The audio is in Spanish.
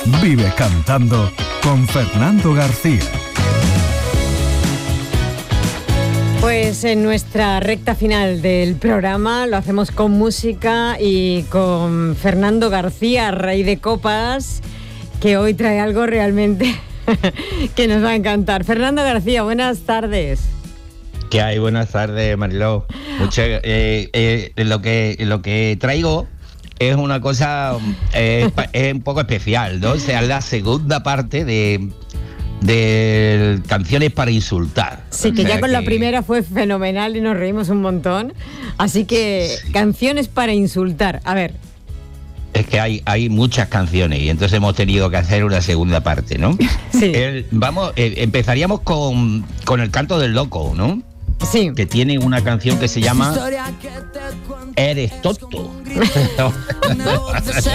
Vive cantando con Fernando García. Pues en nuestra recta final del programa lo hacemos con música y con Fernando García, rey de copas, que hoy trae algo realmente que nos va a encantar. Fernando García, buenas tardes. ¿Qué hay? Buenas tardes, Mariló. Lo que traigo es una cosa es un poco especial, ¿no? O sea, la segunda parte de canciones para insultar. Sí, que ya con la primera fue fenomenal y nos reímos un montón. Así que sí. Canciones para insultar. A ver. Es que hay muchas canciones y entonces hemos tenido que hacer una segunda parte, ¿no? Sí. Empezaríamos con el canto del loco, ¿no? Sí. Que tiene una canción que se llama Eres tonto.